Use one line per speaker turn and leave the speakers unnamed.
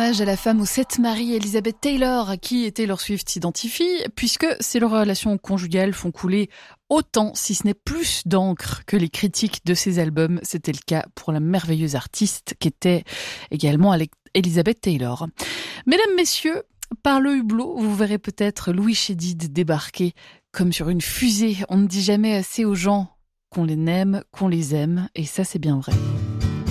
hommage à la femme aux 7 maris, Elizabeth Taylor, à qui Taylor Swift s'identifie, puisque ses relations conjugales font couler autant, si ce n'est plus d'encre que les critiques de ses albums. C'était le cas pour la merveilleuse artiste qu'était également Elizabeth Taylor. Mesdames, messieurs, par le hublot, vous verrez peut-être Louis Chédid débarquer comme sur une fusée. On ne dit jamais assez aux gens qu'on les aime, et ça c'est bien vrai.